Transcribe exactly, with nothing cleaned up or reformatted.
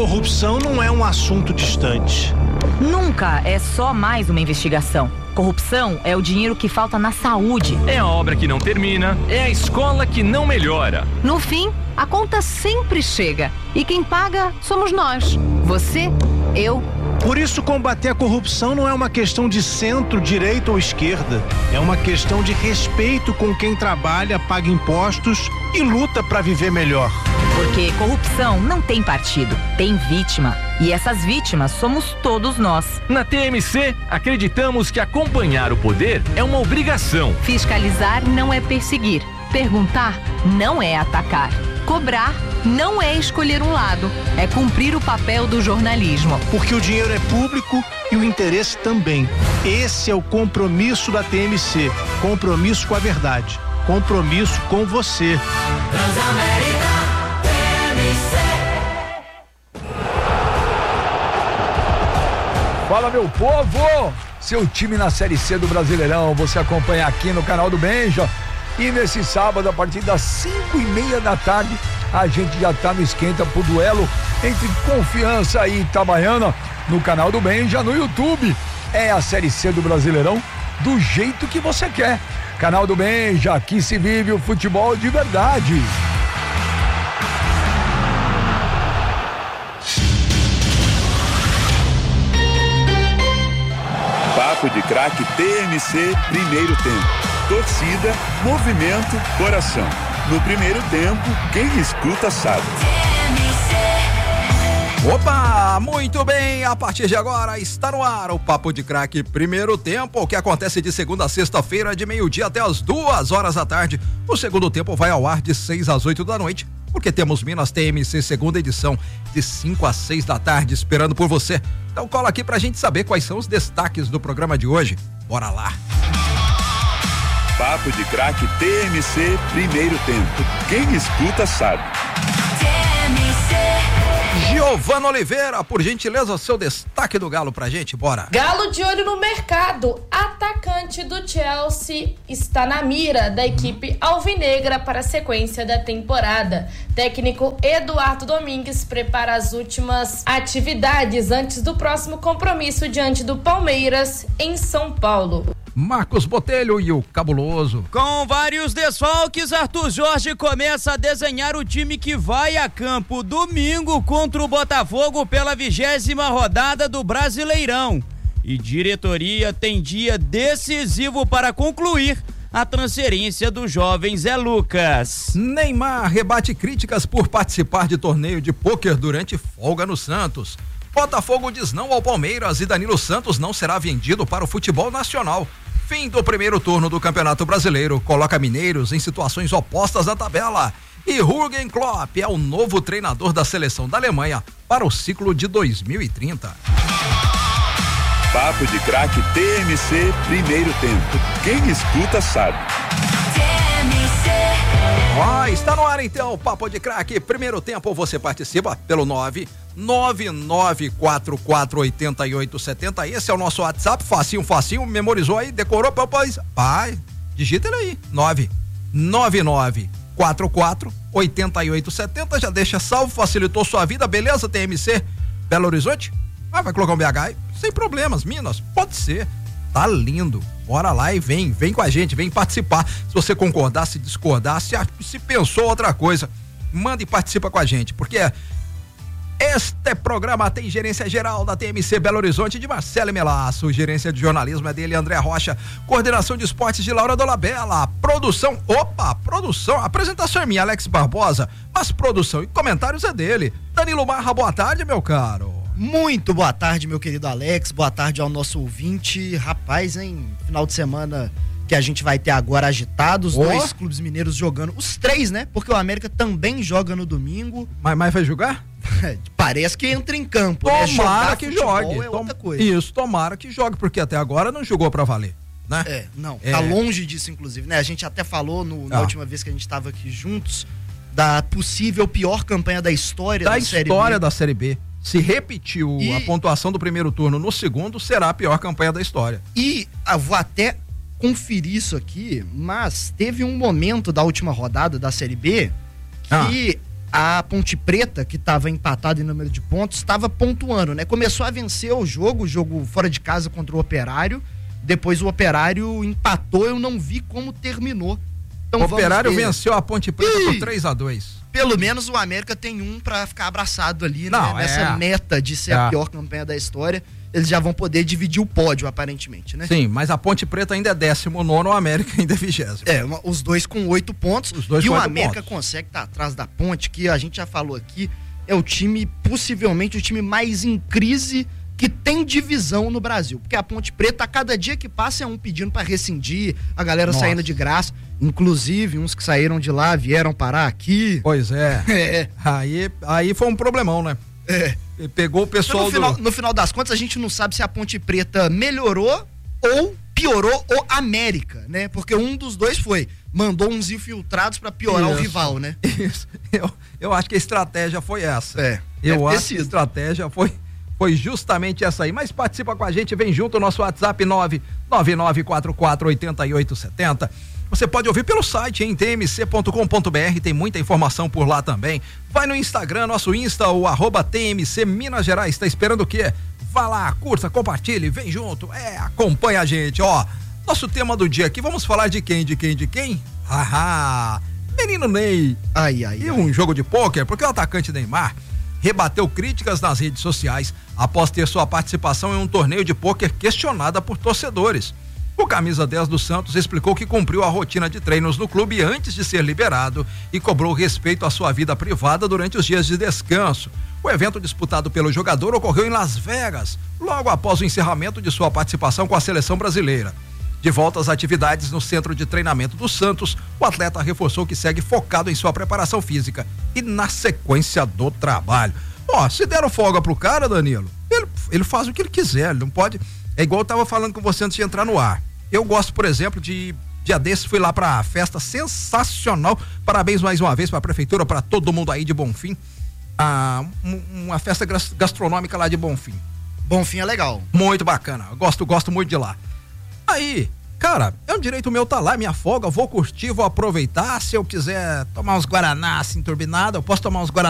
Corrupção não é um assunto distante. Nunca é só mais uma investigação. Corrupção é o dinheiro que falta na saúde. É a obra que não termina, é a escola que não melhora. No fim, a conta sempre chega. E quem paga somos nós. Você, eu. Por isso, combater a corrupção não é uma questão de centro, direita ou esquerda. É uma questão de respeito com quem trabalha, paga impostos e luta para viver melhor. Porque corrupção não tem partido, tem vítima. E essas vítimas somos todos nós. Na T M C, acreditamos que acompanhar o poder é uma obrigação. Fiscalizar não é perseguir. Perguntar não é atacar. Cobrar não é escolher um lado, é cumprir o papel do jornalismo. Porque o dinheiro é público e o interesse também. Esse é o compromisso da T M C. Compromisso com a verdade. Compromisso com você. Transamérica, T M C. Fala, meu povo! Seu time na Série C do Brasileirão, você acompanha aqui no canal do Benja. E nesse sábado, a partir das cinco e meia da tarde, a gente já tá no esquenta pro duelo entre Confiança e Itabaiana no canal do Benja, no YouTube. É a Série C do Brasileirão do jeito que você quer. Canal do Benja, aqui se vive o futebol de verdade. Papo de Craque T M C, primeiro tempo. Torcida, movimento, coração. No primeiro tempo, quem escuta sabe. Opa, muito bem, a partir de agora está no ar o Papo de Craque primeiro tempo, que acontece de segunda a sexta-feira, de meio-dia até as duas horas da tarde. O segundo tempo vai ao ar de seis às oito da noite, porque temos Minas T M C segunda edição, de cinco às seis da tarde, esperando por você. Então cola aqui pra gente saber quais são os destaques do programa de hoje. Bora lá. Papo de Craque T M C, primeiro tempo. Quem escuta sabe. Giovana Oliveira, por gentileza, seu destaque do Galo pra gente, bora. Galo de olho no mercado. Atacante do Chelsea está na mira da equipe alvinegra para a sequência da temporada. Técnico Eduardo Domingues prepara as últimas atividades antes do próximo compromisso diante do Palmeiras em São Paulo. Marcos Botelho e o Cabuloso. Com vários desfalques, Arthur Jorge começa a desenhar o time que vai a campo domingo contra o Botafogo pela vigésima rodada do Brasileirão. E diretoria tem dia decisivo para concluir a transferência do jovem Zé Lucas. Neymar rebate críticas por participar de torneio de pôquer durante folga no Santos. Botafogo diz não ao Palmeiras e Danilo Santos não será vendido para o futebol nacional. Fim do primeiro turno do Campeonato Brasileiro coloca mineiros em situações opostas na tabela. E Jürgen Klopp é o novo treinador da seleção da Alemanha para o ciclo de dois mil e trinta. Papo de Craque T M C, primeiro tempo. Quem escuta sabe. Ó, oh, está no ar então o Papo de Craque primeiro tempo. Você participa pelo nove nove nove quatro quatro oito oito sete zero. Esse é o nosso WhatsApp, facinho, facinho, memorizou aí, decorou, papai? Pai, digita ele aí, nove nove nove quatro quatro oito oito sete zero. Já deixa salvo, facilitou sua vida, beleza? T M C Belo Horizonte? Ah, vai colocar um B H aí? Sem problemas, Minas, pode ser. Tá lindo. Bora lá e vem, vem com a gente, vem participar. Se você concordar, se discordar, se, se pensou outra coisa, manda e participa com a gente, porque este programa tem gerência geral da T M C Belo Horizonte de Marcelo Melasso, gerência de jornalismo é dele, André Rocha, coordenação de esportes de Laura Dolabella, produção, opa, produção, apresentação é minha, Alex Barbosa, mas produção e comentários é dele, Danilo Marra, boa tarde, meu caro. Muito boa tarde, meu querido Alex, boa tarde ao nosso ouvinte. Rapaz, hein, final de semana que a gente vai ter agora agitado, os oh. dois clubes mineiros jogando, os três, né, porque o América também joga no domingo. Mas, mas vai jogar? Parece que entra em campo, tomara, né? Jogar que jogue, é outra coisa. Isso, tomara que jogue, porque até agora não jogou pra valer, né? É, não, é. Tá longe disso, inclusive, né, a gente até falou no, na ah. última vez que a gente tava aqui juntos, da possível pior campanha da história da, da Série B. história da Série B. Se repetiu e... a pontuação do primeiro turno no segundo, será a pior campanha da história. E eu vou até conferir isso aqui, mas teve um momento da última rodada da Série B que a Ponte Preta, que estava empatada em número de pontos, estava pontuando, né? Começou a vencer o jogo, o jogo fora de casa contra o Operário. Depois o Operário empatou, eu não vi como terminou. Então, o Operário venceu a Ponte Preta Ih, por três a dois. Pelo menos o América tem um pra ficar abraçado ali, não, né? Nessa é. meta de ser é. a pior campanha da história. Eles já vão poder dividir o pódio, aparentemente, né? Sim, mas a Ponte Preta ainda é décimo nono, o América ainda é vigésimo. É, uma, os dois com oito pontos. Os dois e com o oito América pontos. consegue estar atrás da Ponte, que a gente já falou aqui, é o time, possivelmente, o time mais em crise que tem divisão no Brasil. Porque a Ponte Preta, a cada dia que passa, é um pedindo para rescindir, a galera Nossa. saindo de graça. Inclusive, uns que saíram de lá vieram parar aqui. Pois é. É. Aí, aí foi um problemão, né? É. Pegou o pessoal no, final, do... no final das contas, a gente não sabe se a Ponte Preta melhorou ou piorou o América, né? Porque um dos dois foi, mandou uns infiltrados pra piorar Isso. o rival, né? Isso. Eu, eu acho que a estratégia foi essa. É. Eu deve ter acho que a sido. estratégia foi, foi justamente essa aí. Mas participa com a gente, vem junto, nosso WhatsApp nove nove nove quatro quatro oito oito sete zero. Você pode ouvir pelo site em t m c ponto com ponto b r, tem muita informação por lá também. Vai no Instagram, nosso Insta, o arroba T M C Minas Gerais. Tá esperando o quê? Vá lá, curta, compartilhe, vem junto, é, acompanha a gente, ó. Nosso tema do dia aqui, vamos falar de quem, de quem, de quem? Haha, menino Ney. Ai, ai, E ai. um jogo de pôquer, porque o atacante Neymar rebateu críticas nas redes sociais após ter sua participação em um torneio de pôquer questionada por torcedores. O camisa dez do Santos explicou que cumpriu a rotina de treinos no clube antes de ser liberado e cobrou respeito à sua vida privada durante os dias de descanso. O evento disputado pelo jogador ocorreu em Las Vegas, logo após o encerramento de sua participação com a seleção brasileira. De volta às atividades no centro de treinamento do Santos, o atleta reforçou que segue focado em sua preparação física e na sequência do trabalho. Ó, se deram folga pro cara, Danilo, ele, ele faz o que ele quiser, ele não pode... É igual eu tava falando com você antes de entrar no ar. Eu gosto, por exemplo, de dia desses fui lá pra festa sensacional. Parabéns mais uma vez pra prefeitura, pra todo mundo aí de Bonfim. Ah, um, uma festa gastronômica lá de Bonfim. Bonfim é legal. Muito bacana. Gosto, gosto muito de lá. Aí, cara, é um direito meu tá lá, minha folga, vou curtir, vou aproveitar. Se eu quiser tomar uns guaraná assim turbinado, eu posso tomar uns guaraná